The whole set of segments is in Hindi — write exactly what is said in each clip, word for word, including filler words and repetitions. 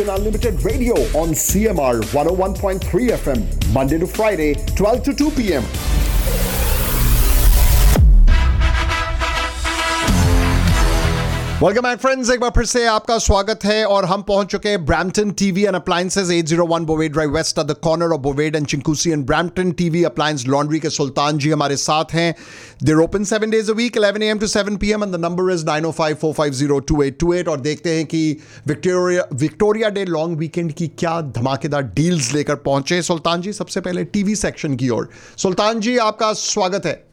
Unlimited radio on C M R one oh one point three F M, Monday to Friday, twelve to two p m welcome back friends, एक बार फिर से आपका स्वागत है और हम पहुंच चुके हैं Brampton TV and appliances eight oh one बोवेड drive waste at the corner of बोवेड and चिंकूसी and Brampton TV appliance laundry के सुल्तान जी हमारे साथ हैं. There open seven days a week eleven a m to seven p m and the number is nine oh five four five zero two eight two eight. और देखते हैं कि Victoria Victoria day long weekend की क्या धमाकेदार डील्स लेकर पहुंचे सुल्तान जी. सबसे पहले टीवी सेक्शन की ओर सुल्तान जी आपका स्वागत है.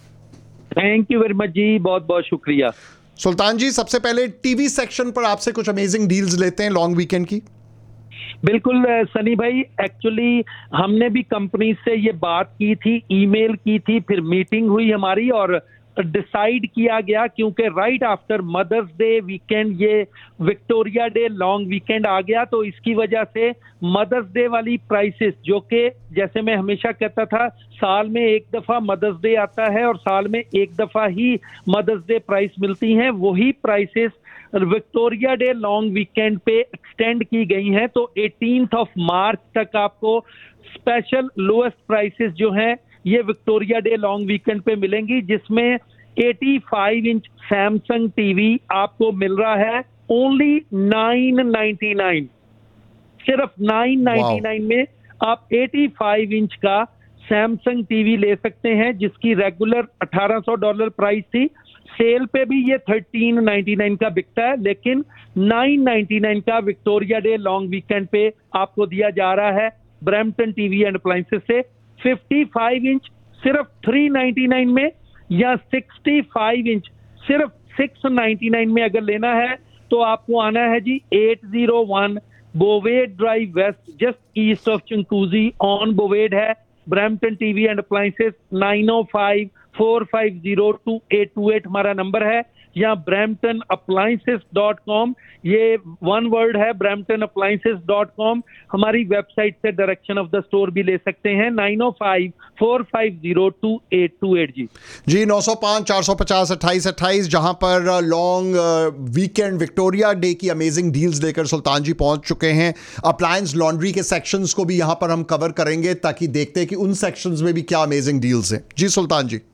थैंक यू वेरी मच जी, बहुत बहुत शुक्रिया. सुल्तान जी सबसे पहले टीवी सेक्शन पर आपसे कुछ अमेजिंग डील्स लेते हैं लॉन्ग वीकेंड की. बिल्कुल सनी भाई, एक्चुअली हमने भी कंपनी से ये बात की थी, ईमेल की थी, फिर मीटिंग हुई हमारी और डिसाइड किया गया क्योंकि right after mother's day weekend ये विक्टोरिया डे लॉन्ग वीकेंड आ गया, तो इसकी वजह से मदर्स डे वाली प्राइसेस जो कि जैसे मैं हमेशा कहता था साल में एक दफा मदर्स डे आता है और साल में एक दफा ही मदर्स डे प्राइस मिलती हैं, वही prices Victoria day long weekend पे एक्सटेंड की गई हैं. तो एटीन्थ ऑफ मार्च तक आपको स्पेशल लोएस्ट प्राइसेस जो हैं ये विक्टोरिया डे लॉन्ग वीकेंड पे मिलेंगी, जिसमें eighty-five इंच सैमसंग टीवी आपको मिल रहा है ओनली nine ninety-nine. सिर्फ nine ninety-nine में आप eighty-five इंच का सैमसंग टीवी ले सकते हैं, जिसकी रेगुलर अठारह सौ डॉलर प्राइस थी. सेल पे भी ये thirteen ninety-nine का बिकता है, लेकिन nine ninety-nine का विक्टोरिया डे लॉन्ग वीकेंड पे आपको दिया जा रहा है ब्रैम्पटन टीवी एंड अप्लायंसेस से. fifty-five इंच सिर्फ three ninety-nine में या sixty-five इंच सिर्फ six ninety-nine में अगर लेना है तो आपको आना है जी eight oh one बोवेड drive waste, just east of चिंकूजी on बोवेड है. Brampton TV and appliances nine oh five four five zero two eight two eight हमारा नंबर है, या ब्रैम्पटन अप्लायंसेस डॉट कॉम, ये वन वर्ड है ब्रैम्पटन अप्लायंसेस डॉट कॉम. हमारी वेबसाइट से डायरेक्शन ऑफ द स्टोर भी ले सकते हैं nine oh five four five zero two eight two eight. जी जी nine oh five four five zero twenty-eight twenty-eight जहां पर लॉन्ग वीकेंड विक्टोरिया डे की अमेजिंग डील्स लेकर सुल्तान जी पहुंच चुके हैं. अप्लायंस लॉन्ड्री के सेक्शंस को भी यहां पर हम कवर करेंगे ताकि देखते हैं कि उन सेक्शंस में भी क्या अमेजिंग डील्स हैं. जी सुल्तान जी.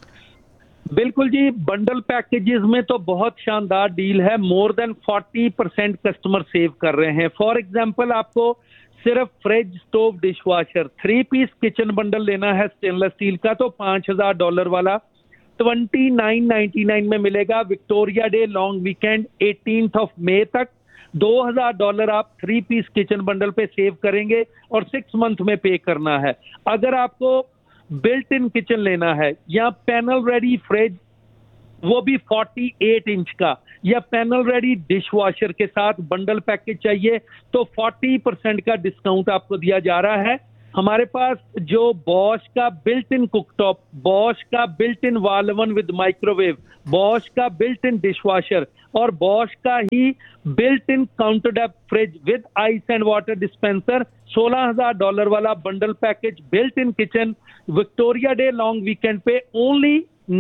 बिल्कुल जी, बंडल पैकेजेस में तो बहुत शानदार डील है. More than forty percent customer save कर रहे हैं. फॉर एग्जांपल आपको सिर्फ fridge, stove, dishwasher three piece kitchen bundle लेना है स्टेनलेस स्टील का तो पांच हजार डॉलर वाला twenty-nine ninety-nine में मिलेगा. Victoria day long weekend eighteenth of May तक दो हजार डॉलर आप थ्री पीस किचन बंडल पे सेव करेंगे और सिक्स मंथ में पे करना है. अगर आपको बिल्ट इन किचन लेना है या पैनल रेडी फ्रिज वो भी forty-eight इंच का, या पैनल रेडी डिशवॉशर के साथ बंडल पैकेज चाहिए तो forty percent का डिस्काउंट आपको दिया जा रहा है. हमारे पास जो बॉश का बिल्ट इन कुकटॉप, बॉश का built in wall oven with microwave, Bosch का बिल्ट इन डिशवॉशर और बॉश का ही built in countertop fridge with ice and water dispenser सोलह हजार डॉलर वाला bundle package built in kitchen Victoria day long weekend पे ओनली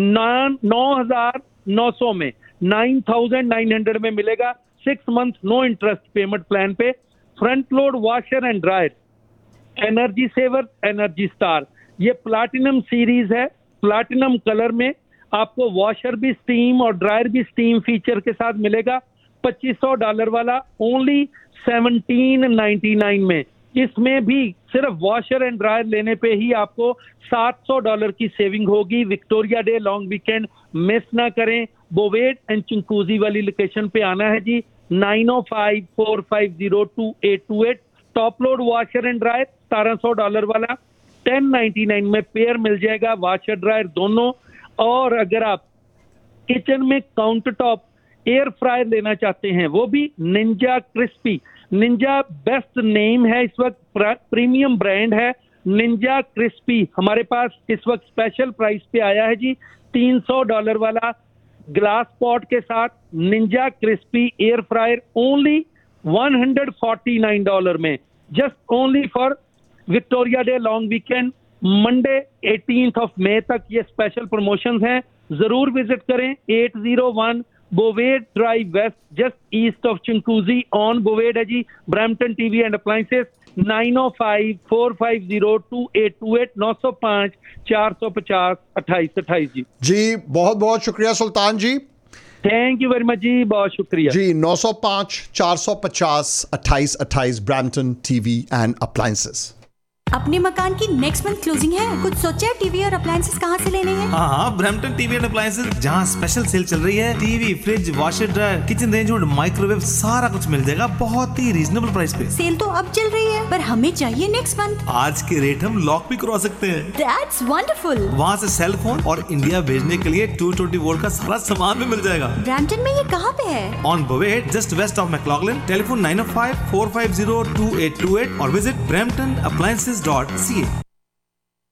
नौ हजार नौ सौ में nine thousand nine hundred में मिलेगा. Six month no interest payment plan पे. Front load washer and dryer energy saver, energy star, ये प्लाटिनम सीरीज है. प्लाटिनम कलर में आपको वॉशर भी स्टीम और ड्रायर भी स्टीम फीचर के साथ मिलेगा. पच्चीस सौ डॉलर वाला ओनली seventeen ninety-nine में. इसमें भी सिर्फ वॉशर एंड ड्रायर लेने पे ही आपको सात सौ डॉलर की सेविंग होगी. Victoria day long weekend miss ना करें. बोवेड एंड चिंकूजी वाली लोकेशन पे आना है जी nine oh five four five zero two eight two eight. Top load washer and dryer सत्रह सौ डॉलर वाला ten ninety-nine में पेयर मिल जाएगा, वॉशर ड्रायर दोनों. और अगर आप किचन में काउंटर टॉप एयर फ्रायर लेना चाहते हैं वो भी Ninja crispy. Ninja best name है इस वक्त, प्रीमियम ब्रांड है निंजा क्रिस्पी. हमारे पास इस वक्त स्पेशल प्राइस पे आया है जी तीन सौ डॉलर वाला ग्लास पॉट के साथ Ninja crispy air fryer only one hundred forty-nine dollar में, just only for Victoria day long weekend Monday eighteenth of May तक ये स्पेशल प्रमोशंस हैं. जरूर विजिट करें eight oh one बोवेड drive waste, just east of चिंकूजी on बोवेड है जी। Brampton TV and appliances nine O five four five zero to eight to eight, नौ सौ पाँच चार सौ पचास अट्ठाईस अट्ठाईस जी। जी बहुत बहुत शुक्रिया सुल्तान जी। थैंक यू वेरी मच जी, बहुत शुक्रिया जी। नौ सौ पाँच चार सौ पचास अट्ठाईस अट्ठाईस ब्रैम्पटन टीवी एंड अप्लायंसेस। अपने मकान की नेक्स्ट मंथ क्लोजिंग है, कुछ सोचा है टीवी और अप्लायंसेस कहाँ से लेने हैं? हाँ हाँ, ब्रैम्पटन टीवी एंड अप्लायंसेस, जहाँ स्पेशल सेल चल रही है। TV, fridge, washer dryer, kitchen range और माइक्रोवेव सारा कुछ मिल जाएगा बहुत ही रीजनेबल प्राइस पे। सेल तो अब चल रही है, पर हमें चाहिए नेक्स्ट मंथ। आज के रेट हम लॉक भी करवा सकते हैं। That's wonderful। वहाँ से सेल फोन और इंडिया भेजने के लिए टू ट्वेंटी वोल्ट का सारा सामान भी मिल जाएगा। ब्रैम्पटन में ये कहाँ पे है? On बोवेड, just waste of मैक्लॉगलिन। Telephone nine O five four five zero to eight to eight और visit Brampton appliances dot C ए।